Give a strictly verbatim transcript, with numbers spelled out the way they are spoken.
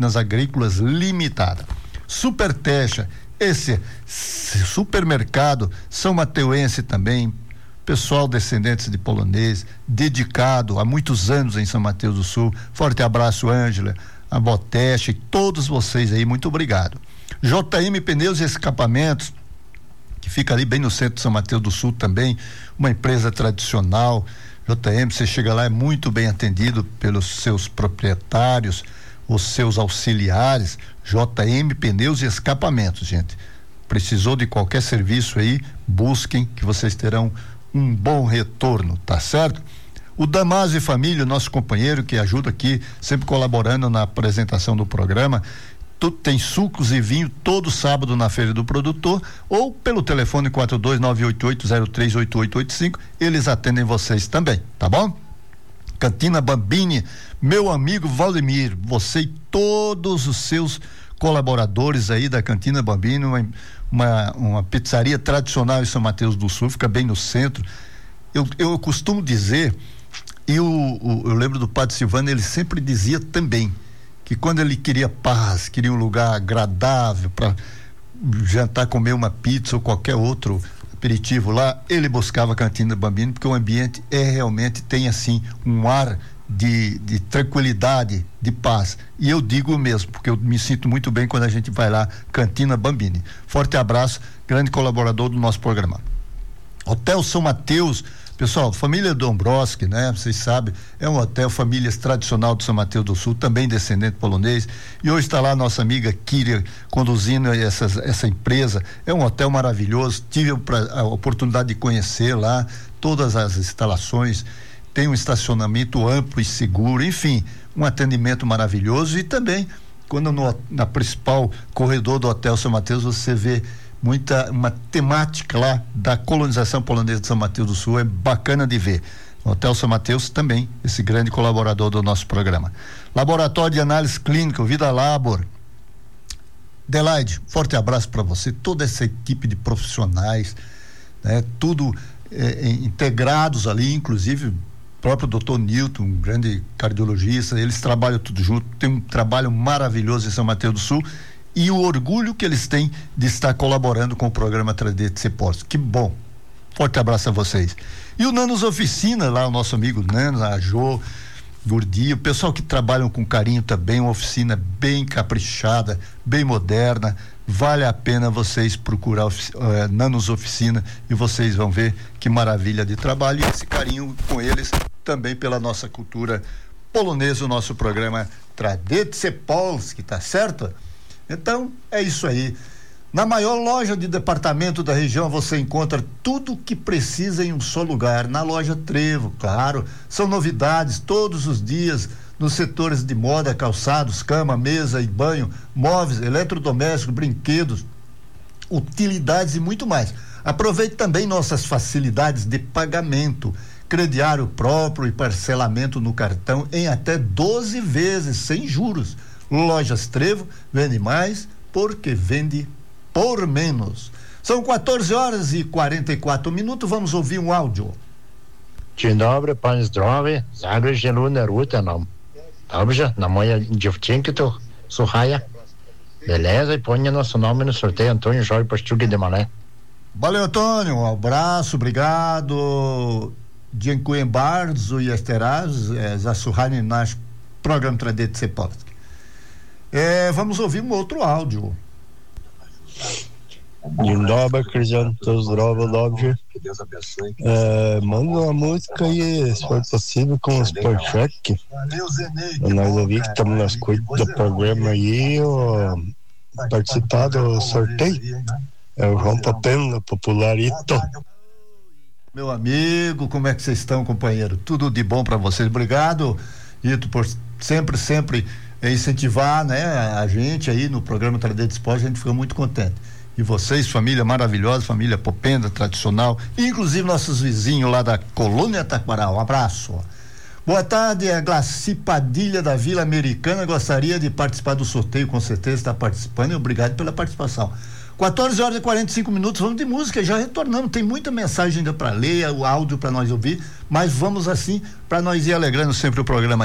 Máquinas Agrícolas Limitada. Super Techa, esse supermercado São Mateuense também, pessoal descendentes de polonês, dedicado há muitos anos em São Mateus do Sul. Forte abraço, Ângela, a Boteste e todos vocês aí, muito obrigado. J M Pneus e Escapamentos, que fica ali bem no centro de São Mateus do Sul também, uma empresa tradicional. J M, você chega lá, é muito bem atendido pelos seus proprietários, os seus auxiliares. J M Pneus e Escapamentos, gente. Precisou de qualquer serviço aí, busquem que vocês terão um bom retorno, tá certo? O Damásio e Família, nosso companheiro que ajuda aqui, sempre colaborando na apresentação do programa, tudo tem sucos e vinho todo sábado na Feira do Produtor, ou pelo telefone quatro dois nove oito oito zero três oito oito oito cinco, eles atendem vocês também, tá bom? Cantina Bambini, meu amigo Valdemir, você e todos os seus colaboradores aí da Cantina Bambini, uma, uma, uma pizzaria tradicional em São Mateus do Sul, fica bem no centro. Eu, eu costumo dizer, e o, o, eu lembro do Padre Silvano, ele sempre dizia também, que quando ele queria paz, queria um lugar agradável para jantar, comer uma pizza ou qualquer outro aperitivo lá, ele buscava a Cantina Bambini, porque o ambiente é realmente, tem assim um ar de, de tranquilidade, de paz, e eu digo mesmo, porque eu me sinto muito bem quando a gente vai lá, Cantina Bambini. Forte abraço, grande colaborador do nosso programa. Hotel São Mateus, pessoal, família Dombrowski, né? Vocês sabem, é um hotel famílias tradicional de São Mateus do Sul, também descendente polonês, e hoje está lá a nossa amiga Kíria conduzindo essa, essa empresa. É um hotel maravilhoso, tive a oportunidade de conhecer lá todas as instalações, tem um estacionamento amplo e seguro, enfim, um atendimento maravilhoso. E também, quando no, na principal corredor do Hotel São Mateus, você vê muita, uma temática lá da colonização polonesa de São Mateus do Sul, é bacana de ver. O Hotel São Mateus também, esse grande colaborador do nosso programa. Laboratório de Análise Clínica, o Vida Labor. Delaide, forte abraço para você, toda essa equipe de profissionais, né? Tudo é, integrados ali, inclusive o próprio doutor Newton, um grande cardiologista, eles trabalham tudo junto, tem um trabalho maravilhoso em São Mateus do Sul, e o orgulho que eles têm de estar colaborando com o programa três D C Postos. Que bom. Forte abraço a vocês. E o Nanos Oficina, lá o nosso amigo Nanos, a Jô, Gordinho, o pessoal que trabalham com carinho também, uma oficina bem caprichada, bem moderna. Vale a pena vocês procurar uh, Nanos Oficina e vocês vão ver que maravilha de trabalho, e esse carinho com eles também pela nossa cultura polonesa, o nosso programa Tradycje Polskie, tá certo? Então, é isso aí. Na maior loja de departamento da região você encontra tudo o que precisa em um só lugar. Na loja Trevo, claro. São novidades todos os dias nos setores de moda, calçados, cama, mesa e banho, móveis, eletrodomésticos, brinquedos, utilidades e muito mais. Aproveite também nossas facilidades de pagamento, crediário próprio e parcelamento no cartão em até doze vezes, sem juros. Lojas Trevo vende mais porque vende por menos. São quatorze horas e quarenta e quatro minutos. Vamos ouvir um áudio. Dzień dobry, panie zdrowie. Zagrać zielone ruta nam. Dobrze, na moja dziewczynka to słuchaja. Beleza, e põe nosso nome no sorteio, Antônio Jorge Pastuque de Malé. Valeu, Antônio, um abraço, obrigado. Dziękuję bardzo i jeszcze raz za słuchanie nasz program Tradycje Polskie. É, vamos ouvir um outro áudio. Dzień dobry, Cristiano, tô zdrowo, dobrze. É, manda uma música aí, se for possível, com os Sportcheck. Nós ouvimos que estamos nas coisas do programa aí, ó, participar do sorteio. É o João Papeno, Popularito. Meu amigo, como é que vocês estão, companheiro? Tudo de bom para vocês. Obrigado, Ito, por sempre, sempre incentivar, né, a gente aí no programa Tradycje Esporte. A gente fica muito contente. E vocês, família maravilhosa, família Popenda, tradicional, inclusive nossos vizinhos lá da Colônia Taquará. Um abraço. Boa tarde, a Glaci Padilha da Vila Americana, gostaria de participar do sorteio, com certeza está participando, e obrigado pela participação. quatorze horas e quarenta e cinco minutos, vamos de música, já retornamos, tem muita mensagem ainda para ler, o áudio para nós ouvir, mas vamos assim, para nós ir alegrando sempre o programa.